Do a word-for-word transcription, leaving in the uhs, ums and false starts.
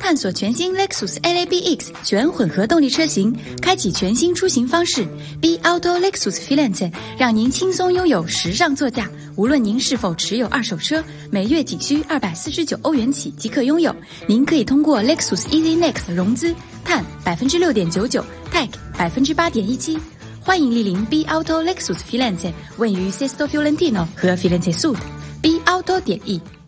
探索全新 Lexus L A B X 全混合动力车型，开启全新出行方式。Be Auto Lexus Filante 让您轻松拥有时尚座驾。无论您是否持有二手车，每月仅需二百四十九欧元起即可拥有。您可以通过 Lexus Easy Next 融资，碳百分之六点九九 ，Tag 百分之八点一七。欢迎莅临 Be Auto Lexus Filante， 位于 Sesto Fiorentino 和 Firenze Sud。Be Auto 点 E。